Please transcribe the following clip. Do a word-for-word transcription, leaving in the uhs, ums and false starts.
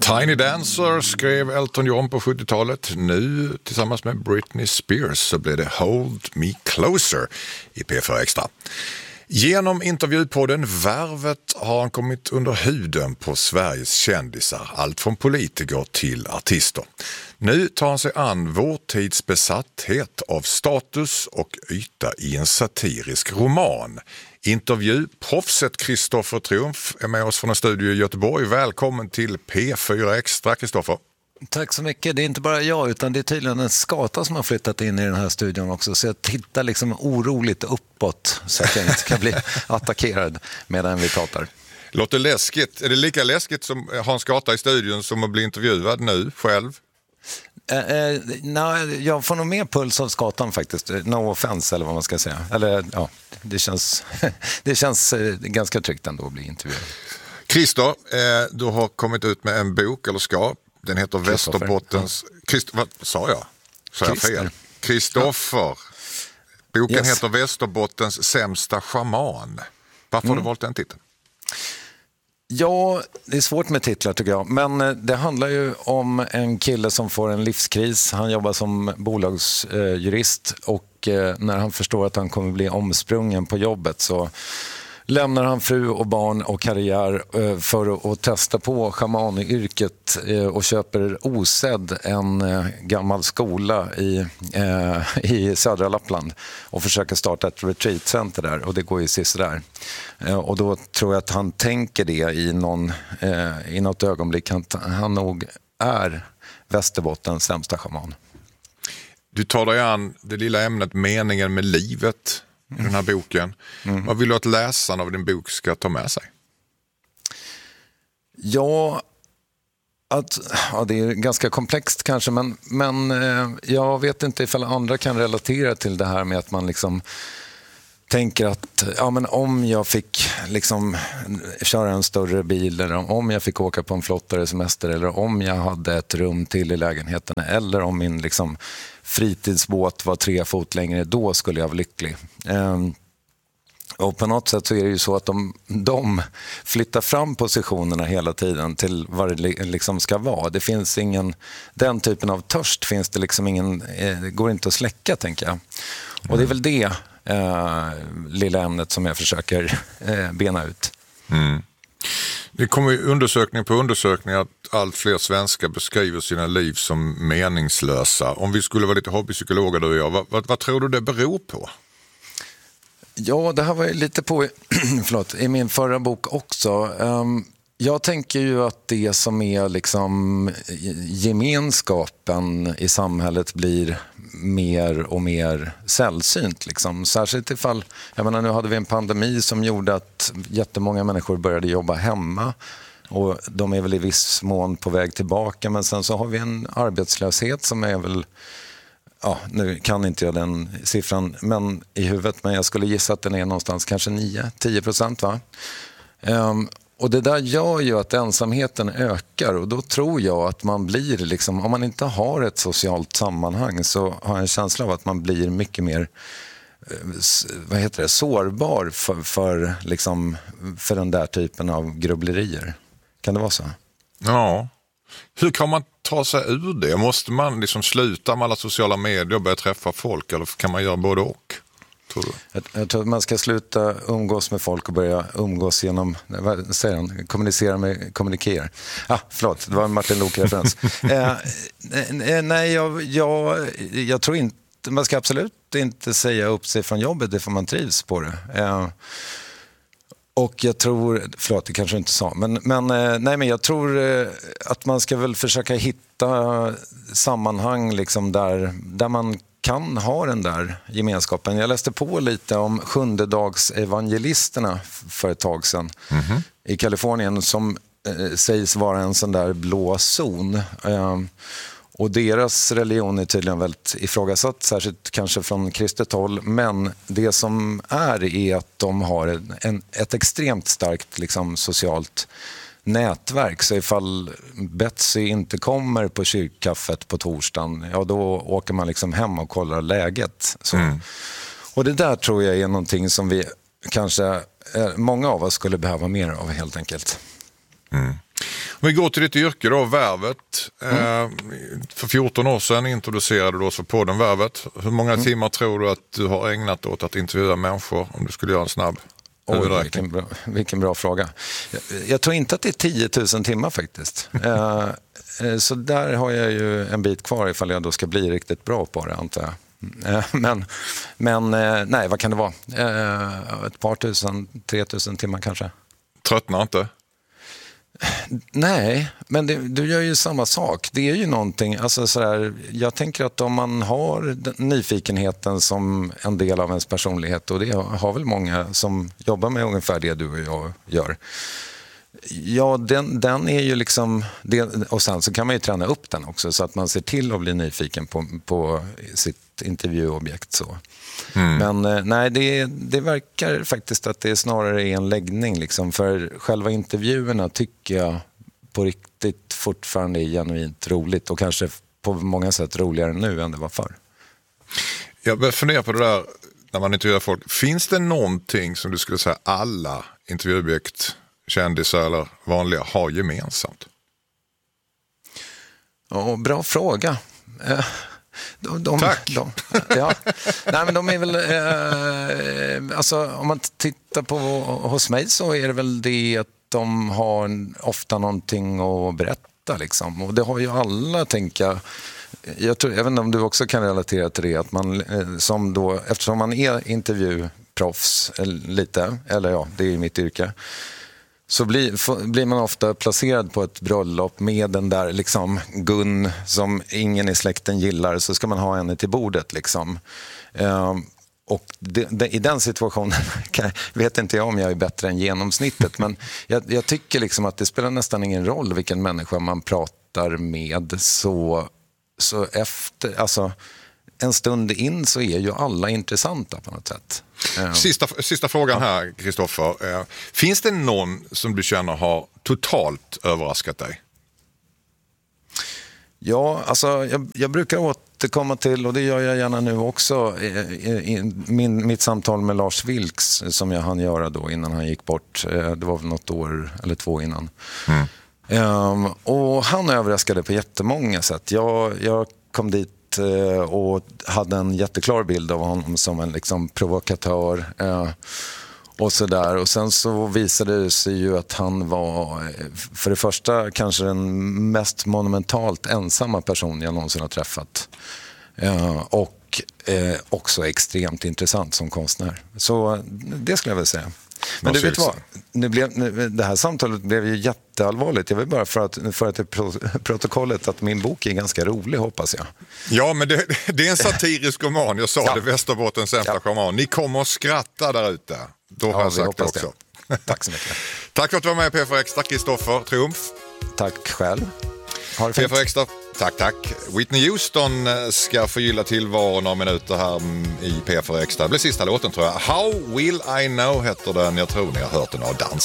Tiny Dancer skrev Elton John på sjuttiotalet. Nu tillsammans med Britney Spears så blev det Hold Me Closer i P fyra Extra. Genom intervjupodden Värvet har han kommit under huden på Sveriges kändisar, allt från politiker till artister. Nu tar han sig an vår tids besatthet av status och yta i en satirisk roman. Intervjuproffset Kristoffer Triumf är med oss från en studio i Göteborg. Välkommen till P fyra Extra, Kristoffer. Tack så mycket. Det är inte bara jag utan det är tydligen en skata som har flyttat in i den här studion också. Så jag tittar liksom oroligt uppåt så att jag inte ska bli attackerad medan vi pratar. Låter läskigt. Är det lika läskigt som Hans skata i studion som att bli intervjuad nu själv? Eh, eh, nej, jag får nog mer puls av skatan faktiskt. No offense eller vad man ska säga. Eller ja, det känns, det känns eh, ganska tryggt ändå att bli intervjuad. Christer, eh, du har kommit ut med en bok, eller ska. Den heter Västerbottens... Christ... Vad sa jag? Sa jag fel? Kristoffer. Ja. Boken yes. heter Västerbottens sämsta shaman. Varför mm. har du valt den titeln? Ja, det är svårt med titlar tycker jag. Men det handlar ju om en kille som får en livskris. Han jobbar som bolagsjurist och när han förstår att han kommer bli omsprungen på jobbet så lämnar han fru och barn och karriär för att testa på shamanyrket och köper osedd en gammal skola i, i södra Lappland och försöker starta ett retreatcenter där och det går ju sist där. Och då tror jag att han tänker det i, någon, i något ögonblick att han nog är Västerbottens sämsta shaman. Du tar dig an det lilla ämnet meningen med livet i den här boken. Mm. Vad vill du att läsaren av din bok ska ta med sig? Ja, att, ja det är ganska komplext kanske, men, men eh, jag vet inte ifall andra kan relatera till det här med att man liksom tänker att ja, men om jag fick liksom köra en större bil eller om jag fick åka på en flottare semester eller om jag hade ett rum till i lägenheten eller om min liksom fritidsbåt var tre fot längre, då skulle jag vara lycklig. Um, och på något sätt så är det ju så att de, de flyttar fram positionerna hela tiden till vad det liksom ska vara. Det finns ingen, den typen av törst finns det liksom ingen, eh, det går inte att släcka tänker jag. Och det är väl det eh, lilla ämnet som jag försöker eh, bena ut. Mm. Det kommer ju undersökning på undersökning att allt fler svenskar beskriver sina liv som meningslösa. Om vi skulle vara lite hobbypsykologer då och jag, vad, vad, vad tror du det beror på? Ja, det här var ju lite på förlåt, i min förra bok också. Um, jag tänker ju att det som är liksom gemenskapen i samhället blir mer och mer sällsynt. Liksom. Särskilt ifall, jag menar nu hade vi en pandemi som gjorde att jättemånga människor började jobba hemma och de är väl i viss mån på väg tillbaka, men sen så har vi en arbetslöshet som är väl, ja nu kan inte jag den siffran men i huvudet, men jag skulle gissa att den är någonstans kanske nio till tio procent va? Um, Och det där gör ju att ensamheten ökar och då tror jag att man blir liksom, om man inte har ett socialt sammanhang så har jag en känsla av att man blir mycket mer vad heter det, sårbar för, för, liksom, för den där typen av grubblerier. Kan det vara så? Ja. Hur kan man ta sig ur det? Måste man liksom sluta med alla sociala medier och börja träffa folk eller kan man göra både och? Jag, jag tror att man ska sluta umgås med folk och börja umgås genom, vad säger han? Kommunicera med kommunikera. Ah, förlåt, det var en Martin Lok-referens. eh, nej, jag, jag, jag tror inte, man ska absolut inte säga upp sig från jobbet, det får man trivs på det. Eh, och jag tror, förlåt det kanske inte sa, men, men, eh, nej, men jag tror eh, att man ska väl försöka hitta sammanhang liksom där, där man kan ha den där gemenskapen. Jag läste på lite om sjundedagsevangelisterna för ett tag sedan mm-hmm. i Kalifornien som eh, sägs vara en sån där blå zon. Eh, och deras religion är tydligen väldigt ifrågasatt, särskilt kanske från kristet håll. Men det som är är att de har en, en, ett extremt starkt liksom, socialt nätverk. Så ifall Betsy inte kommer på kyrkkaffet på torsdagen, ja då åker man liksom hem och kollar läget. Så. Mm. Och det där tror jag är någonting som vi kanske, många av oss skulle behöva mer av helt enkelt. Mm. Om vi går till ditt yrke då, Värvet. Mm. Eh, för fjorton år sedan introducerade du oss för podden Värvet. Hur många mm. timmar tror du att du har ägnat åt att intervjua människor om du skulle göra en snabb Oj, vilken, bra, vilken bra fråga. Jag, jag tror inte att det är tio tusen timmar faktiskt. eh, så där har jag ju en bit kvar ifall jag då ska bli riktigt bra på det, antar jag. Eh, men, men eh, nej, vad kan det vara? Eh, ett par tusen, tre tusen timmar kanske. Tröttnar inte? Nej, men det, du gör ju samma sak. Det är ju någonting, alltså sådär, jag tänker att om man har nyfikenheten som en del av ens personlighet, och det har väl många som jobbar med ungefär det du och jag gör. Ja, den, den är ju liksom, det, och sen så kan man ju träna upp den också så att man ser till att bli nyfiken på, på sitt intervjuobjekt så. Mm. Men nej, det, det verkar faktiskt att det snarare är en läggning liksom, för själva intervjuerna tycker jag på riktigt fortfarande är genuint roligt och kanske på många sätt roligare nu än det var förr. Jag börjar fundera på det där när man intervjuar folk. Finns det någonting som du skulle säga alla intervjuobjekt, kändisar eller vanliga, har gemensamt? Ja, bra fråga. De, de, Tack. De, ja. Nej, men de är väl eh, alltså om man tittar på hos mig så är det väl det att de har ofta någonting att berätta liksom. Och det har ju alla, tänker jag. Jag tror, även om du också kan relatera till det, att man som då, eftersom man är intervjuproffs lite, eller ja, det är ju mitt yrke, så blir, blir man ofta placerad på ett bröllop med den där liksom Gun som ingen i släkten gillar, så ska man ha henne till bordet liksom. Uh, och det, det, i den situationen kan, vet inte jag om jag är bättre än genomsnittet, men jag, jag tycker liksom att det spelar nästan ingen roll vilken människa man pratar med, så, så efter, alltså en stund in så är ju alla intressanta på något sätt. Sista, sista frågan här, Kristoffer. Finns det någon som du känner har totalt överraskat dig? Ja, alltså jag, jag brukar återkomma till, och det gör jag gärna nu också, i, i, min, mitt samtal med Lars Vilks som jag hann göra då innan han gick bort. Det var väl något år eller två innan. Mm. Um, och han överraskade på jättemånga sätt. Jag, jag kom dit och hade en jätteklar bild av honom som en liksom provokatör eh, och sådär. Och sen så visade det sig ju att han var för det första kanske den mest monumentalt ensamma person jag någonsin har träffat. Eh, och eh, också extremt intressant som konstnär. Så det skulle jag väl säga. Men du vet vad, nu blev, nu, det här samtalet blev ju jätteallvarligt. Jag vill bara för att, för att det är protokollet att min bok är ganska rolig, hoppas jag. Ja, men det, det är en satirisk roman. Jag sa ja. det, Västerbottens sämsta ja. roman. Ni kommer att skratta där ute. Då har ja, jag sagt det också. Det. Tack så mycket. Tack för att du var med i P för Extra, Kristoffer Triumf. Tack själv. Ha det fint. P för Extra. Tack, tack. Whitney Houston ska förgylla tillvaron några minuter här i P för Extra. Det blir sista låten tror jag. How Will I Know heter den. Jag tror ni har hört den av dans.